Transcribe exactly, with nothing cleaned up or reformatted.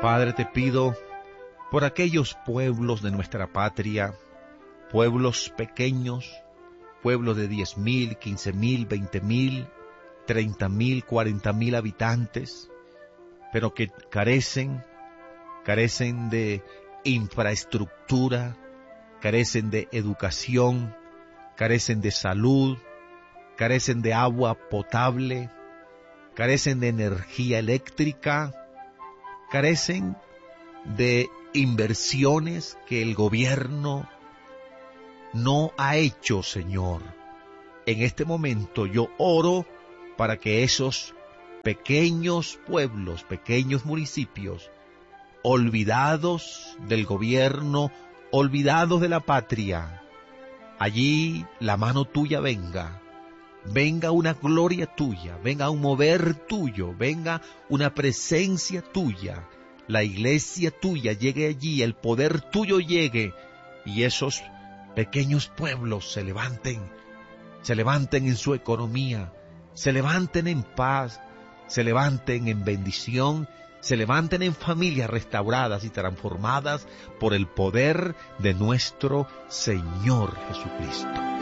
Padre, te pido por aquellos pueblos de nuestra patria, pueblos pequeños, pueblos de diez mil, quince mil, veinte mil, treinta mil, cuarenta mil habitantes, pero que carecen, carecen de infraestructura, carecen de educación, carecen de salud, carecen de agua potable, carecen de energía eléctrica, carecen de inversiones que el gobierno no ha hecho, Señor. En este momento yo oro para que esos pequeños pueblos, pequeños municipios, olvidados del gobierno, olvidados de la patria, allí la mano tuya venga, venga una gloria tuya, venga un mover tuyo, venga una presencia tuya, la iglesia tuya llegue allí, el poder tuyo llegue, y esos pequeños pueblos se levanten, se levanten en su economía, se levanten en paz, se levanten en bendición, se levanten en familias restauradas y transformadas por el poder de nuestro Señor Jesucristo.